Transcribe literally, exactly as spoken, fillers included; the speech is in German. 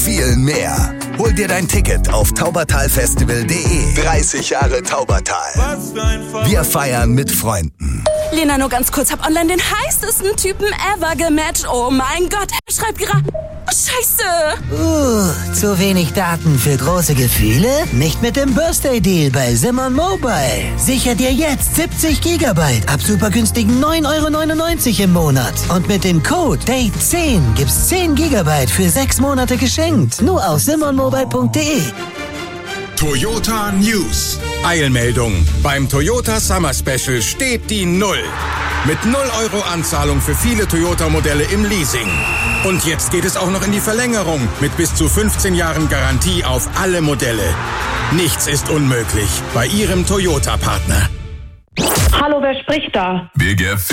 viel mehr. Hol dir dein Ticket auf taubertalfestival punkt de. dreißig Jahre Taubertal. Wir feiern mit Freunden. Lena, nur ganz kurz, hab online den heißesten Typen ever gematcht. Oh mein Gott, er schreibt gerade... Oh, Scheiße. Uh, zu wenig Daten für große Gefühle? Nicht mit dem Birthday Deal bei Simon Mobile. Sicher dir jetzt siebzig Gigabyte ab super günstigen neun Euro neunundneunzig im Monat. Und mit dem Code Date zehn gibt's zehn Gigabyte für sechs Monate geschenkt. Nur auf simon mobile punkt de. Toyota News. Eilmeldung. Beim Toyota Summer Special steht die Null. Mit null Euro Anzahlung für viele Toyota-Modelle im Leasing. Und jetzt geht es auch noch in die Verlängerung mit bis zu fünfzehn Jahren Garantie auf alle Modelle. Nichts ist unmöglich bei Ihrem Toyota-Partner. Hallo, wer spricht da? Big F